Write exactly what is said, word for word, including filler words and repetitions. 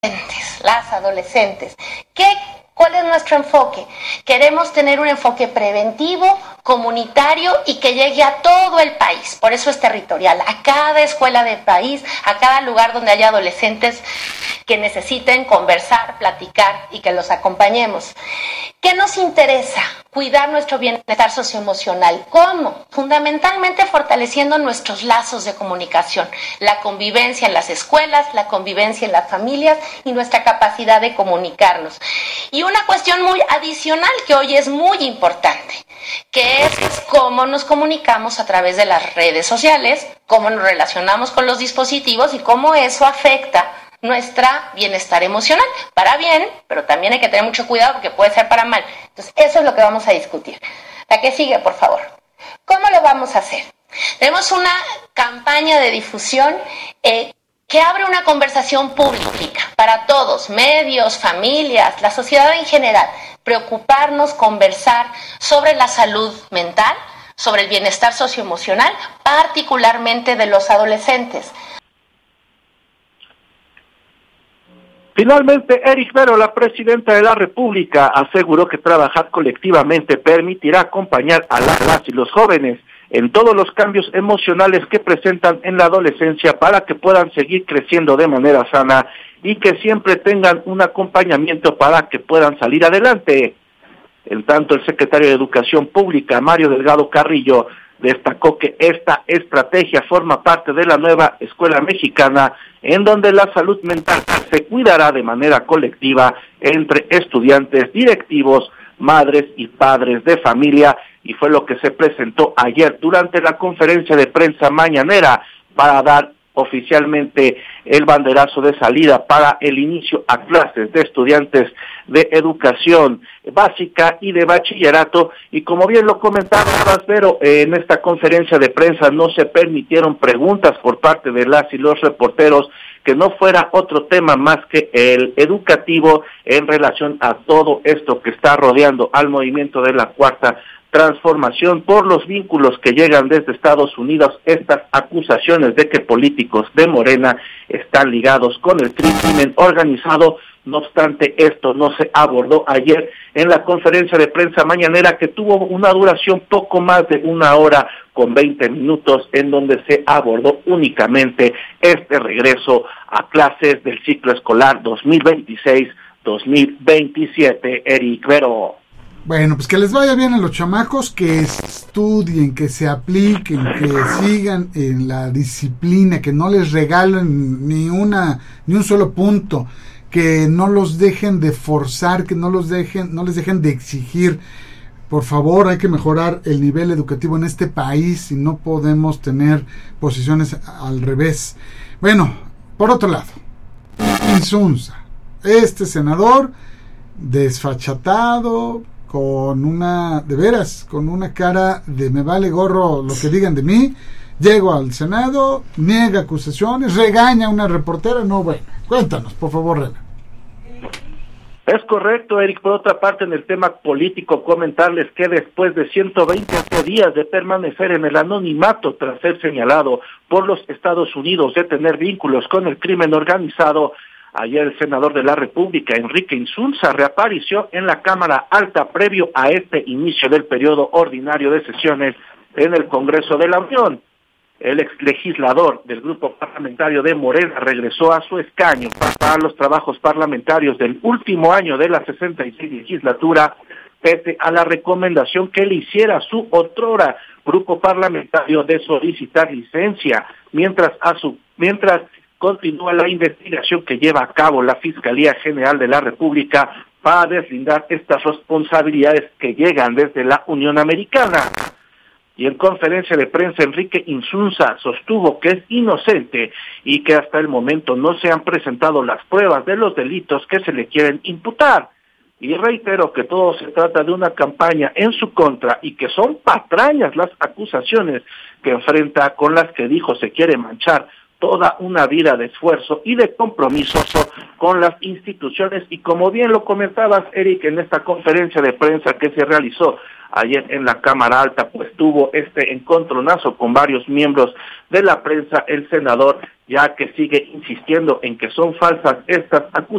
las adolescentes. ¿Qué, ¿Cuál es nuestro enfoque? Queremos tener un enfoque preventivo, comunitario y que llegue a todo el país. Por eso es territorial, a cada escuela del país, a cada lugar donde haya adolescentes que necesiten conversar, platicar y que los acompañemos. ¿Qué nos interesa? Cuidar nuestro bienestar socioemocional. ¿Cómo? Fundamentalmente fortaleciendo nuestros lazos de comunicación, la convivencia en las escuelas, la convivencia en las familias y nuestra capacidad de comunicarnos. Y una cuestión muy adicional que hoy es muy importante, que es cómo nos comunicamos a través de las redes sociales, cómo nos relacionamos con los dispositivos y cómo eso afecta nuestro bienestar emocional, para bien, pero también hay que tener mucho cuidado porque puede ser para mal. Entonces, eso es lo que vamos a discutir. La que sigue, por favor. ¿Cómo lo vamos a hacer? Tenemos una campaña de difusión eh, que abre una conversación pública para todos, medios, familias, la sociedad en general. Preocuparnos, conversar sobre la salud mental, sobre el bienestar socioemocional, particularmente de los adolescentes. Finalmente, Eric Vero, la presidenta de la República, aseguró que trabajar colectivamente permitirá acompañar a las y los jóvenes en todos los cambios emocionales que presentan en la adolescencia para que puedan seguir creciendo de manera sana y que siempre tengan un acompañamiento para que puedan salir adelante. En tanto, el secretario de Educación Pública, Mario Delgado Carrillo, destacó que esta estrategia forma parte de la nueva escuela mexicana, en donde la salud mental se cuidará de manera colectiva entre estudiantes, directivos, madres y padres de familia, y fue lo que se presentó ayer durante la conferencia de prensa mañanera para dar oficialmente el banderazo de salida para el inicio a clases de estudiantes de educación básica y de bachillerato. Y como bien lo comentaba Vero, eh, en esta conferencia de prensa no se permitieron preguntas por parte de las y los reporteros que no fuera otro tema más que el educativo en relación a todo esto que está rodeando al movimiento de la Cuarta Transformación por los vínculos que llegan desde Estados Unidos, estas acusaciones de que políticos de Morena están ligados con el crimen organizado. No obstante, esto no se abordó ayer en la conferencia de prensa mañanera, que tuvo una duración poco más de una hora con veinte minutos, en donde se abordó únicamente este regreso a clases del ciclo escolar dos mil veintiséis dos mil veintisiete. Eric Vero. Bueno, pues que les vaya bien a los chamacos, que estudien, que se apliquen, que sigan en la disciplina, que no les regalen ni una ni un solo punto, que no los dejen de forzar, que no los dejen, no les dejen de exigir. Por favor, hay que mejorar el nivel educativo en este país y no podemos tener posiciones al revés. Bueno, por otro lado, Insunza, este senador desfachatado, con una, de veras, con una cara de me vale gorro lo que digan de mí, llego al Senado, niega acusaciones, regaña a una reportera. No, bueno, cuéntanos, por favor, Rena. Es correcto, Eric. Por otra parte, en el tema político, comentarles que después de ciento veinte días de permanecer en el anonimato tras ser señalado por los Estados Unidos de tener vínculos con el crimen organizado, ayer el senador de la República, Enrique Insunza, reapareció en la Cámara Alta previo a este inicio del periodo ordinario de sesiones en el Congreso de la Unión. El exlegislador del grupo parlamentario de Morena regresó a su escaño para los trabajos parlamentarios del último año de la sesenta y seis legislatura, pese a la recomendación que le hiciera su otrora grupo parlamentario de solicitar licencia, mientras a su mientras continúa la investigación que lleva a cabo la Fiscalía General de la República para deslindar estas responsabilidades que llegan desde la Unión Americana. Y en conferencia de prensa, Enrique Insunza sostuvo que es inocente y que hasta el momento no se han presentado las pruebas de los delitos que se le quieren imputar. Y reitero que todo se trata de una campaña en su contra y que son patrañas las acusaciones que enfrenta, con las que dijo se quiere manchar toda una vida de esfuerzo y de compromiso con las instituciones, y como bien lo comentabas, Eric, en esta conferencia de prensa que se realizó ayer en la Cámara Alta, pues tuvo este encontronazo con varios miembros de la prensa, el senador, ya que sigue insistiendo en que son falsas estas acusaciones